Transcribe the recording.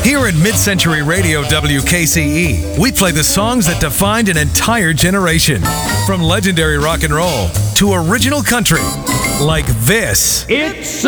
Here at Mid-Century Radio WKCE, we play the songs that defined an entire generation. From legendary rock and roll to original country, like this. It's